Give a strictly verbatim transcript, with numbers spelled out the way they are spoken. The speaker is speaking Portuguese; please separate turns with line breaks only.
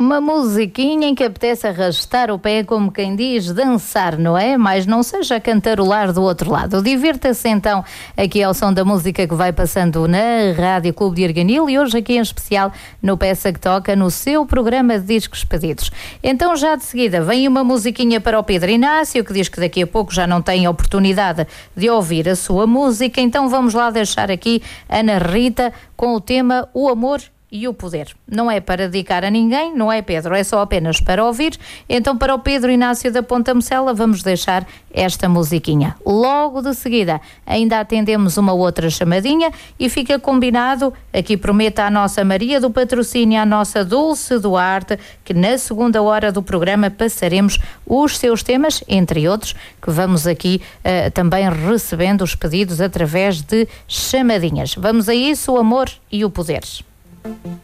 Uma musiquinha em que apetece arrastar o pé, como quem diz, dançar, não é? Mas não seja cantarolar do outro lado. Divirta-se então aqui ao som da música que vai passando na Rádio Clube de Arganil e hoje aqui em especial no Peça que Toca, no seu programa de discos pedidos. Então já de seguida vem uma musiquinha para o Pedro Inácio, que diz que daqui a pouco já não tem oportunidade de ouvir a sua música. Então vamos lá deixar aqui Ana Rita com o tema O Amor e o Poder. Não é para dedicar a ninguém, não é, Pedro? É só apenas para ouvir. Então, para o Pedro Inácio da Ponta Mocela, vamos deixar esta musiquinha. Logo de seguida, ainda atendemos uma outra chamadinha e fica combinado, aqui promete a nossa Maria do Patrocínio, a nossa Dulce Duarte, que na segunda hora do programa passaremos os seus temas, entre outros, que vamos aqui uh, também recebendo os pedidos através de chamadinhas. Vamos a isso, o amor e o poder.